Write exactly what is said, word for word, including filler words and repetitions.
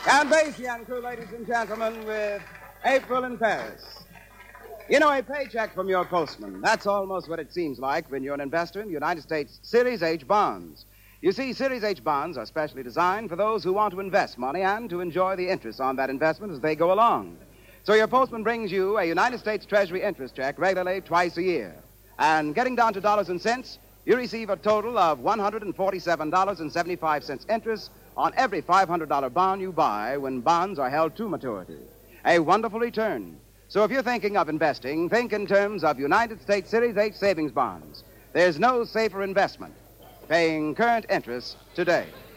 And Basie and crew, ladies and gentlemen, with April in Paris. You know, a paycheck from your postman. That's almost what it seems like when you're an investor in United States Series H bonds. You see, Series H bonds are specially designed for those who want to invest money and to enjoy the interest on that investment as they go along. So your postman brings you a United States Treasury interest check regularly twice a year. And getting down to dollars and cents, you receive a total of one hundred forty-seven dollars and seventy-five cents interest on every five hundred dollars bond you buy when bonds are held to maturity. A wonderful return. So if you're thinking of investing, think in terms of United States Series H savings bonds. There's no safer investment. Paying current interest today.